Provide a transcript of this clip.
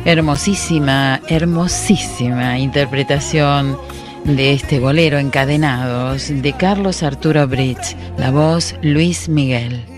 Hermosísima, hermosísima interpretación de este bolero Encadenados de Carlos Arturo Bridge, la voz Luis Miguel.